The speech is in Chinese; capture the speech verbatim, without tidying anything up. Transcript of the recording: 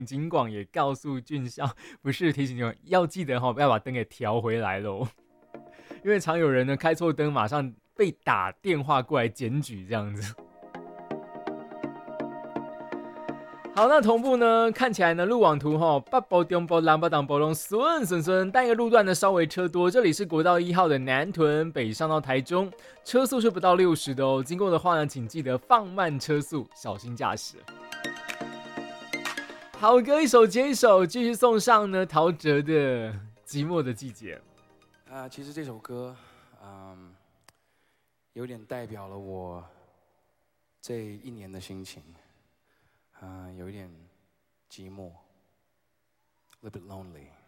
警广也告诉俊孝，不是提醒你们要记得哈，不要把灯给调回来喽，因为常有人呢开错灯，马上被打电话过来检举这样子。好，那同步呢，看起来呢，路网图哈，北部、中部、南部、东部拢顺顺顺，但一个路段呢稍微车多。这里是国道一号的南屯北上到台中，车速是不到六十的哦。经过的话呢，请记得放慢车速，小心驾驶。好歌一首接一首，继续送上呢陶喆的《寂寞的季节》。 啊、呃，其实这首歌，嗯，有点代表了我这一年的心情。啊、呃，有一点寂寞 ，a little bit lonely。